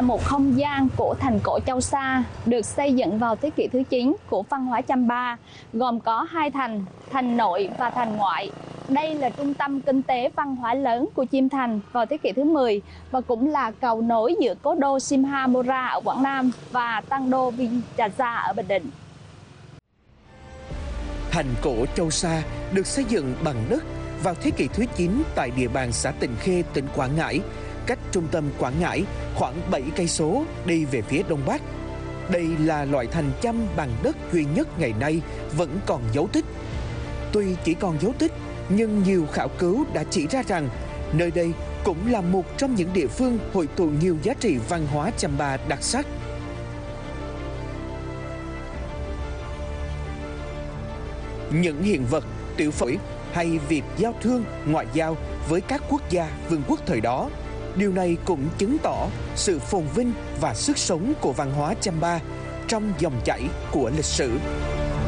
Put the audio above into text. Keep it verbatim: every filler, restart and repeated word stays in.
một không gian của thành cổ Châu Sa được xây dựng vào thế kỷ thứ chín của văn hóa Champa, gồm có hai thành, thành nội và thành ngoại. Đây là trung tâm kinh tế văn hóa lớn của Chiêm Thành vào thế kỷ thứ mười và cũng là cầu nối giữa cố đô Simhamora ở Quảng Nam và Tăng Đô Vinyasa ở Bình Định. Thành cổ Châu Sa được xây dựng bằng đất vào thế kỷ thứ chín tại địa bàn xã Tịnh Khê, tỉnh Quảng Ngãi, cách trung tâm Quảng Ngãi khoảng bảy cây số đi về phía đông bắc. Đây là loại thành chăm bằng đất duy nhất ngày nay vẫn còn dấu tích. Tuy chỉ còn dấu tích, nhưng nhiều khảo cứu đã chỉ ra rằng nơi đây cũng là một trong những địa phương hội tụ nhiều giá trị văn hóa Champa đặc sắc. Những hiện vật, tiểu phẩm hay việc giao thương, ngoại giao với các quốc gia, vương quốc thời đó, điều này cũng chứng tỏ sự phồn vinh và sức sống của văn hóa Champa trong dòng chảy của lịch sử.